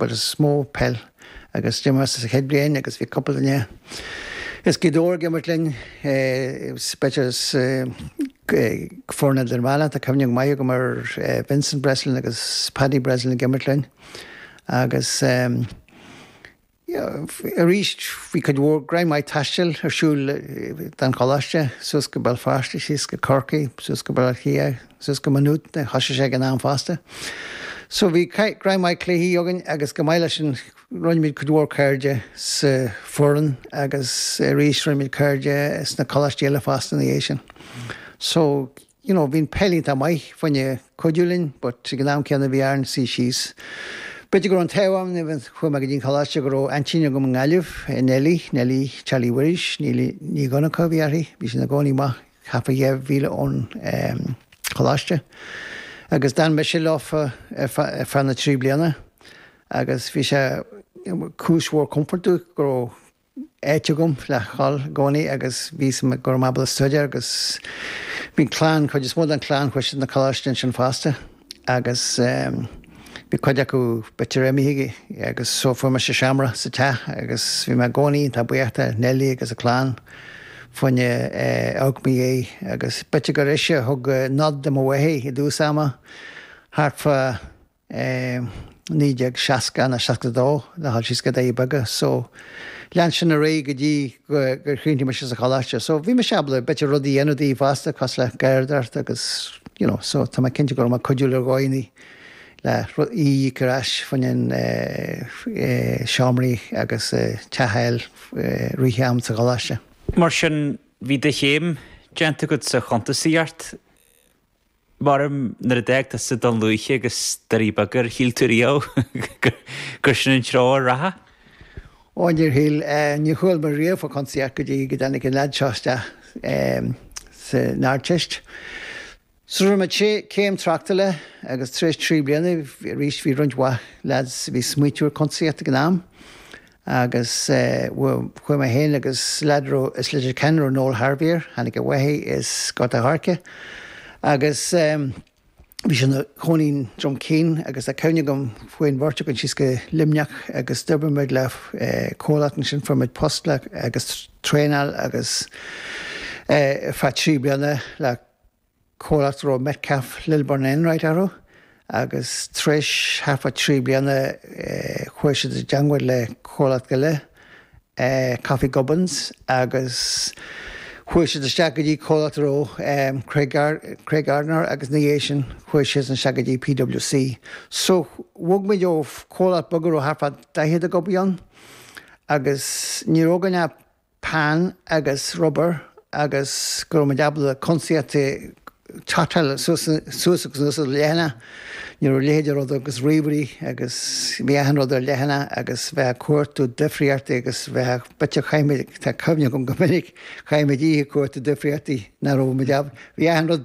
bud is smó pell agus Jimas is a head blian agus bhí couple in is gidór gimmertlin spetches forna der mala a cumning mai go mar Vincent Breslin agus Paddy Breslin gimmertlin agus we could work grind my tastel or shul dan Colossia suska Belfast siska Corky suska Balachia suska Manut hashe gan am faster so we grind my clay yogan agus gamailashin run me could work herje s foreign agus reach run me herje s na Colossia fast in the Asian so you know been pelling ta mai when you codulin but ganam can be iron see she's but you go on Taiwan, even when I get college, you go Antonio Gomangalif, Nelly, Charlie Wirish, Ni gonna Koviari, Bishna Gonima, half a year villa on college. I guess Dan Micheloff, from the Tribliana. I guess Fisher Kush war comfort to grow Etchugum, Flachal, Goni, I guess Vis Gormabla Studier, I guess being clan, because it's more than clan question the college tension faster. I guess Bí chuide acu betiremi agus sófuair me seamra sa te agus bhí me gcónaí tá buíochta Nelly agus a chlán faoine ágmí agus bete go réise thug nod am bhhéí I dús ama hartfa 960 na 62 na hall síos go é baga so lean sin a ré go dtí gur chuintí me sa choláiste so bhí me seabla bete rudí enudí fásta cos le gairdart agus you know so tá me cinnte go ma codúil ar gáinní le crash fan Shamri agus Chahail Riham sa Galasha. Mar sin bhí de chéim genta go sa chontasíart barm nar a deag sa don luiche agus darí bagur híltúío gur sin an trá ratha? Óidir híl ní chuil mar riamh a consiart go dtí go dennig an leadseáiste sa náirteist. So ma came tractale agus 3 bliana reached vi rundwa lads vi smuitiúr concert ganam agus where my hen agus ladro is leidir kenro Noel Harbier hannig a wehi is got a harke agus vi sin chonin drum keen agus a kaunigum fuin vortuk an siske limnach agus dubermid le cólatin sin from it postlach agus trainal agus fa 3 bliana le Cólat ro Metcalf Lilburn Enright arrow agus Trish half a 3 bliana chuise de jangwad le cólat gile Coffee Gubbins agus chuise de shagadí cólat ro Craig Gardner agus Nation chuise an shagadí PwC so wog me jo cólat bugur o half a dahead a gobion agus nirogan pan agus rubber agus goromedabla concerte chatal susuk lehna you leader agus rivery agus behan lehna agus ve court defriarte agus ve betja chaime ta kavnya gum gomenik chaime di court defriati na ro medab we handled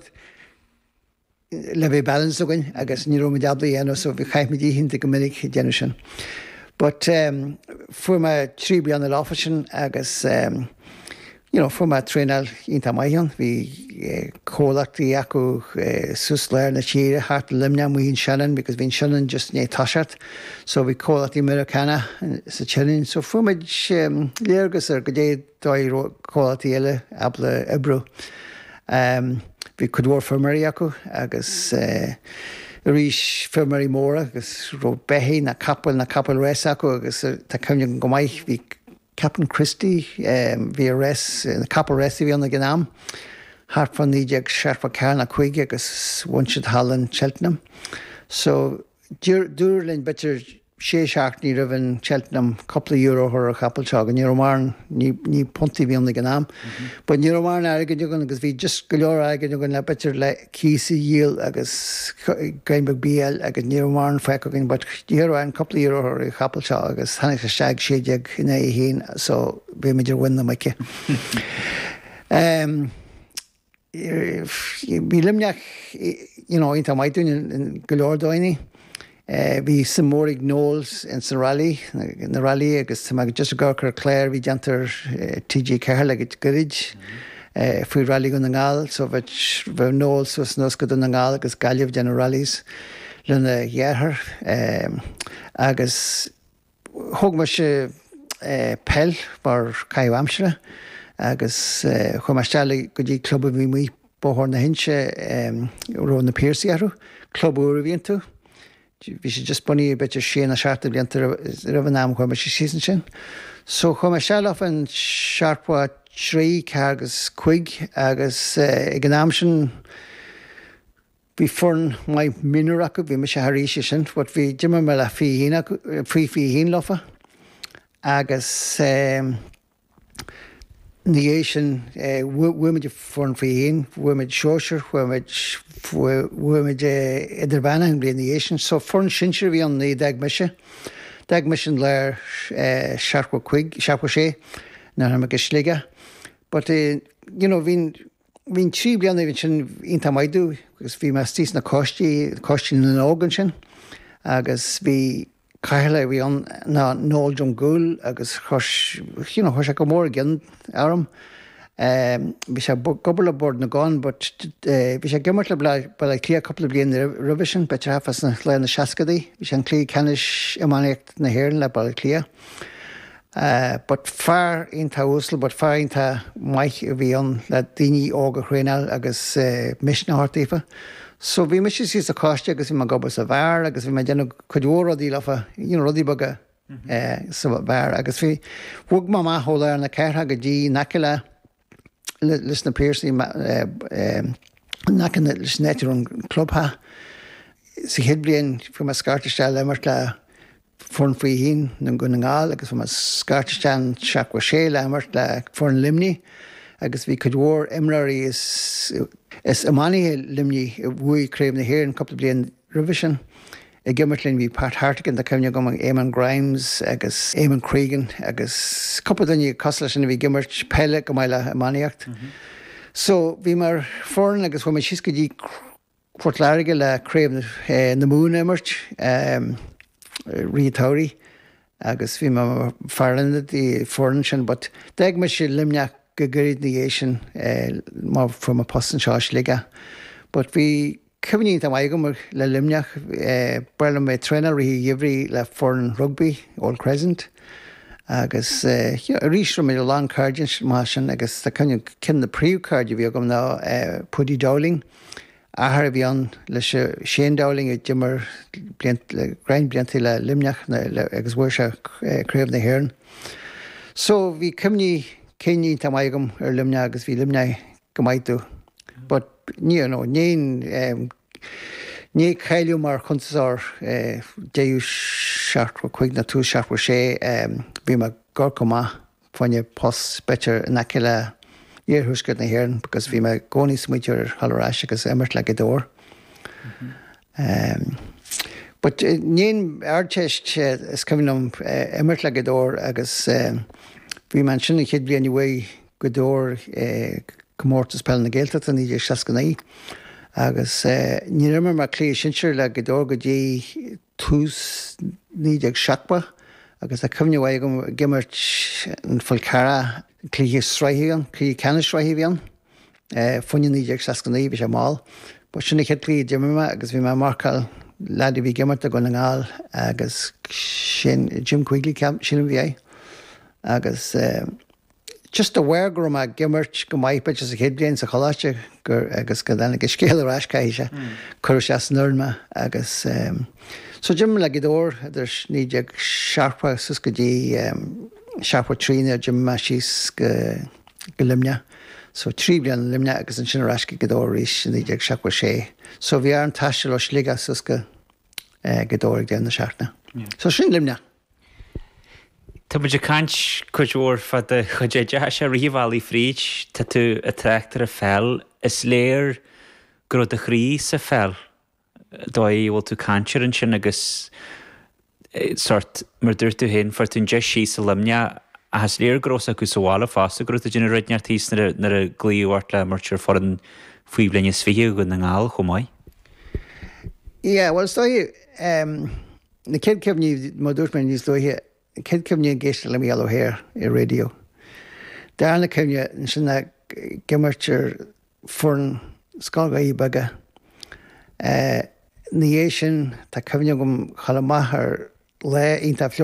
leve balance again agus ni ro medab the so we chaime di hinte gomenik generation but for my 3 bliana official agus you know, from my trainal into my young, we called the Yaku Susler and the Cheer, Hart Limnam, we in Shannon, because we in Shannon just near Tashat. So we call it the Americana, and it's a chilling. So from it, Lurgus or Gade, I call it the Ella, Abla Ebro. We could work for Mariaku, agus Rish for Mary Mora, agus Rob Behe, na couple Resaku, agus Takamyan Gomai, we Captain Christie, VRS, the couple recipe on the Ganam, Hart from the Jag Sharpa Carna Quig, agus Wanchit Holland, Cheltenham. So, Durlin better Shea Shark near Riven, Cheltenham, couple of euro or a couple chog, and Euromarn, ni Ponti on the Ganam. But Euromarn, I get you going because we just galore, I get you going to better like Kesey Yield, agus Greenberg BL, I get Euromarn, Fakogan, but euro and couple of euro or a couple chog, agus Hanik Shag Shadjag in a heen, so we major win the Mickey. Bilimnach, you know, into my doing in galore doini. We some more Knowles in the rally, I guess just a Gorker Clare, we janter TG Carl like it's Gurridge. If we rally on the Gal, so which Knowles was no good on the Gal, because Galliv general rallies. lena dhearthar agus thug me se pell mar caiimh amsere agus chumasteala go dtí club bhí mí bóthir na hinse ró na Piercearú club uair a bhíonn tú. Bhí sé just bunaí beidir sé na seaartta blianta ra ná chuir me sé sísan sin. So chumasteala an searpa 3 agus 5 agus ag an am sin bhí forn mai minúr acu bhí me se haríise sin, bud bhí dimar me le fí lofa agus ní sin bhuiimiid forn fao bhuiimiid seoir bhuiimiid idir bhena an blion ní sin, so forn sinseir bhí an ní deag meise leir seaarpa 5 sé ná me go slíige. But hín 3 blianana bhín sin ionanta maidú, agus bhí me tís na costí na ógan sin, agus bhí caiile bhí an ná nóilm gúil agus chuir se go mór gin áram. Bhí sé gobal bord na gáin, but bhí sé gimmart le le clí coppla blion rubisin, betir hafas na le na seacadaí, bhí sé an clí canis imáíocht na hhéann le bail clia. But fear ionanta úsal, but fear ionanta maith a bhí an le daoine óga chréinál agus mis na háirtaífa. So bhí me sí a cáiste agus bhí mar gobas a bhar, agus bhí me déanana chuidhóradí lefa rodí baga sa bhar, agus bhí bhug má máthóla ar na ceirtha go dtí naciile leis na Pierceí nacan leis néitir an clubtha. Sa chéad bliain fu me scartaiste lemart le forn faoi hín na Gunningáil, agus fu me scartaiste seachha sé lemart le forn limní, agus bhí chuidhór imráí is amánithe limní bhuaí créimh na hhéir an coppla bliain revision. I gimmertlinn bhí Pat Hartigan de cemne go Eamon Grimes agus Eamon Cregan agus coppla daine cosla sin bhí gimmert pelle go maiile amániocht. So bhí mar forn agus bfu me sios go dtí chuirtláirige le créimh na mún immert riatóirí agus bhí mar fearlanna í forn sin, but deag me sé limneach go gurid na dhé sin má fu a postan seo slíige. But bhí cymní am aigam le limneach breile mé trena rihí dhibhrí le forn rugby, Old Crescent, agus rísra mé lá cardin má sin agus cin na príomh cardide bhí agam ná Puddy Dowling, ahar bhí an leis Shane Dowling i dimmar grein blianta le limneach agus bhuair se créimh na hhéann. So bhí cymní céní am aigam ar limne agus bhí limne go maidú. But ní chéiliú mar chuntasár déú seaachra 5 na 2 seaachra sé bhí mar gur go maith fanne post betir naciile dhéarthúscad na hhéann, agus bhí me gcónaí smuitiúir hallráis agus immert le go dóir. But níon airteist is cumnom immert le go dóir agus bhí man sinna chéad bliana bhfuil go dóir commórtas pell na Gaeltachta ní idir 69, agus ní rimar mar clí sinseir le go dóir go dtí tús ní ag seachba, agus a cumne bhhaid go gimmert an fuilcara clí sráithíán, clí ceanna sráithíán, funne ní ag 69 bhí sé máil, ba sinna chéad clí dimmime agus bhí me marcail leadí bhí gimmert a Gunningáil agus sin Jim Quigley sin bhí agus just a bhhair gur a gimmert go maiid beidir a chéad bliain sa choláiste gur agus go dana go scéal aiscaise chuir se nirma agus so Jim le go dóir idir ní ag searpa sus go dtí searpa trína Jim me síos go limne. So 3 bliain limne agus an sin aisce go dóir ríis ní ag seachha sé. So bhí ar an taiiste le slíige sus go dóir déanana seaartna. So sin limne. Tá muidir cant chuidhór fad a chuide se riomhhaí fríd tá tú a teachtar a fell is léir gur a chrí sa fell dóí bhil tú cantir an sin agus sort mar dúir tú hen for tún de sí sa limne a has léir gros acu sáhála fásta gur a dine ruidneartís nar a glíomhhart le martir for an faoi blenne svíe go na ngáil chomáid. Yeah, well stoi na kid cefní má dúirt mé níos dóithe cid cemne géiste le méall héir I radio. Darna cemne sinna gimartir forn scágaí baga ní é sin tá cemne gom chalamach ar le ionta